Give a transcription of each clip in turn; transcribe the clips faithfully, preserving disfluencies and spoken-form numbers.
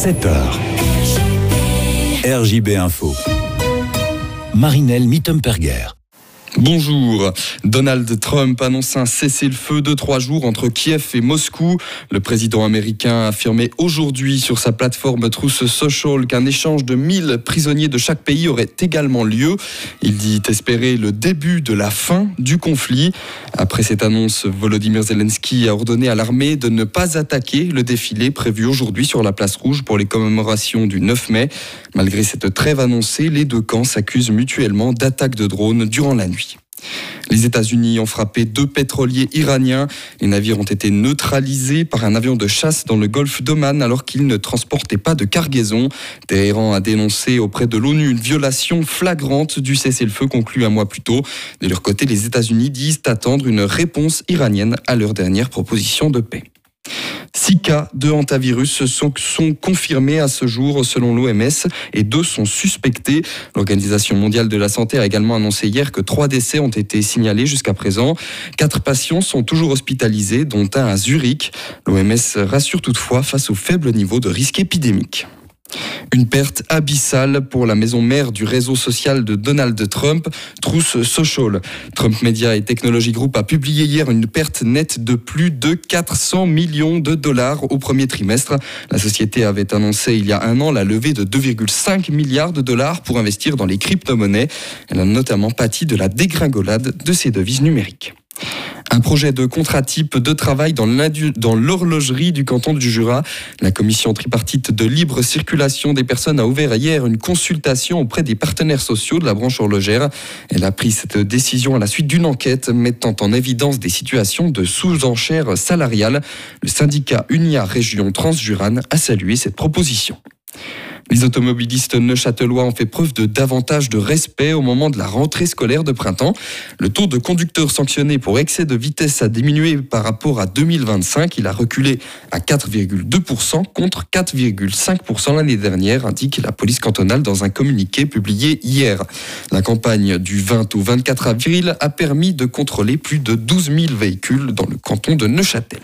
sept heures. R J B Info. Marinelle Mittenperger. Bonjour. Donald Trump annonce un cessez-le-feu de trois jours entre Kiev et Moscou. Le président américain a affirmé aujourd'hui sur sa plateforme Truth Social qu'un échange de mille prisonniers de chaque pays aurait également lieu. Il dit espérer le début de la fin du conflit. Après cette annonce, Volodymyr Zelensky a ordonné à l'armée de ne pas attaquer le défilé prévu aujourd'hui sur la place rouge pour les commémorations du neuf mai. Malgré cette trêve annoncée, les deux camps s'accusent mutuellement d'attaques de drones durant la nuit. Les États-Unis ont frappé deux pétroliers iraniens. Les navires ont été neutralisés par un avion de chasse dans le golfe d'Oman alors qu'ils ne transportaient pas de cargaison. Téhéran a dénoncé auprès de l'ONU une violation flagrante du cessez-le-feu conclu un mois plus tôt. De leur côté, les États-Unis disent attendre une réponse iranienne à leur dernière proposition de paix. Six cas de hantavirus sont, sont confirmés à ce jour selon l'O M S et deux sont suspectés. L'Organisation mondiale de la santé a également annoncé hier que trois décès ont été signalés jusqu'à présent. Quatre patients sont toujours hospitalisés, dont un à Zurich. L'O M S rassure toutefois face au faible niveau de risque épidémique. Une perte abyssale pour la maison mère du réseau social de Donald Trump, Truth Social. Trump Media et Technology Group a publié hier une perte nette de plus de quatre cents millions de dollars au premier trimestre. La société avait annoncé il y a un an la levée de deux virgule cinq milliards de dollars pour investir dans les crypto-monnaies. Elle a notamment pâti de la dégringolade de ses devises numériques. Un projet de contrat type de travail dans, dans l'horlogerie du canton du Jura. La commission tripartite de libre circulation des personnes a ouvert hier une consultation auprès des partenaires sociaux de la branche horlogère. Elle a pris cette décision à la suite d'une enquête mettant en évidence des situations de sous-enchères salariales. Le syndicat Unia Région Transjurane a salué cette proposition. Les automobilistes neuchâtelois ont fait preuve de davantage de respect au moment de la rentrée scolaire de printemps. Le taux de conducteurs sanctionnés pour excès de vitesse a diminué par rapport à deux mille vingt-cinq. Il a reculé à quatre virgule deux pour cent contre quatre virgule cinq pour cent l'année dernière, indique la police cantonale dans un communiqué publié hier. La campagne du vingt au vingt-quatre avril a permis de contrôler plus de douze mille véhicules dans le canton de Neuchâtel.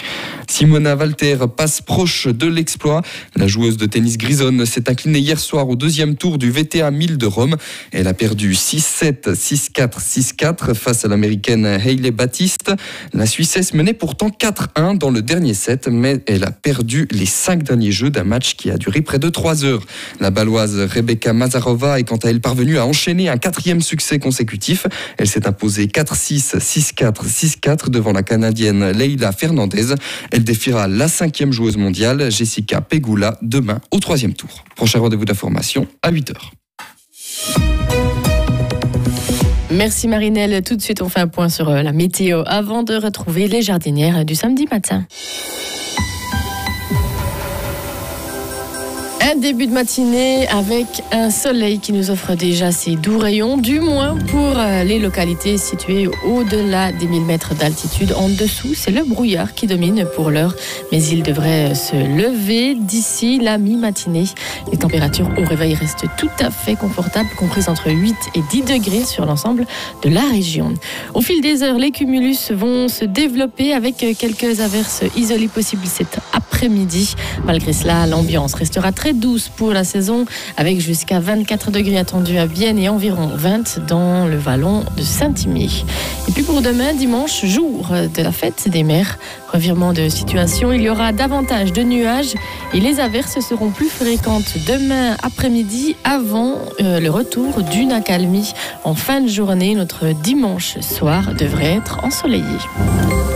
Simona Walter passe proche de l'exploit. La joueuse de tennis grisonne s'est inclinée hier soir au deuxième tour du V T A mille de Rome. Elle a perdu six sept, six quatre, six quatre face à l'américaine Hailey Baptiste. La Suissesse menait pourtant quatre un dans le dernier set, mais elle a perdu les cinq derniers jeux d'un match qui a duré près de trois heures. La Baloise Rebecca Mazarova est quant à elle parvenue à enchaîner un quatrième succès consécutif. Elle s'est imposée quatre six, six quatre, six quatre devant la Canadienne Leila Fernandez. Elle défiera la cinquième joueuse mondiale, Jessica Pegula, demain au troisième tour. Prochain rendez-vous d'information à huit heures. Merci Marinelle. Tout de suite, on fait un point sur la météo avant de retrouver les jardinières du samedi matin. Un début de matinée avec un soleil qui nous offre déjà ses doux rayons, du moins pour les localités situées au-delà des mille mètres d'altitude. En dessous, c'est le brouillard qui domine pour l'heure, mais il devrait se lever d'ici la mi-matinée. Les températures au réveil restent tout à fait confortables, comprises entre huit et dix degrés sur l'ensemble de la région. Au fil des heures, les cumulus vont se développer avec quelques averses isolées possibles cet après-midi. Malgré cela, l'ambiance restera très douce pour la saison, avec jusqu'à vingt-quatre degrés attendus à Vienne et environ vingt dans le vallon de Saint-Imier. Et puis pour demain, dimanche, jour de la fête des mères, revirement de situation, il y aura davantage de nuages et les averses seront plus fréquentes demain après-midi avant euh, le retour d'une accalmie en fin de journée. Notre dimanche soir devrait être ensoleillé.